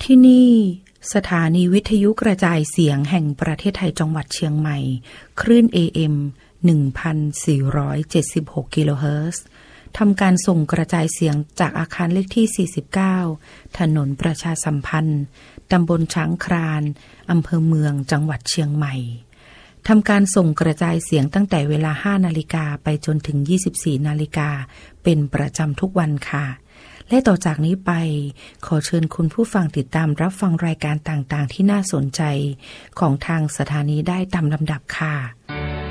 ที่นี่สถานีวิทยุกระจายเสียงแห่งประเทศไทยจังหวัดเชียงใหม่คลื่น AM 1,476 กิโลเฮิรตซ์ทำการส่งกระจายเสียงจากอาคารเลขที่ 49 ถนนประชาสัมพันธ์ตำบลช้างครานอำเภอเมืองจังหวัดเชียงใหม่ทำการส่งกระจายเสียงตั้งแต่เวลา 5 นาฬิกาไปจนถึง 24 นาฬิกาเป็นประจำทุกวันค่ะและต่อจากนี้ไปขอเชิญคุณผู้ฟังติดตามรับฟังรายการต่างๆที่น่าสนใจของทางสถานีได้ตามลำดับค่ะ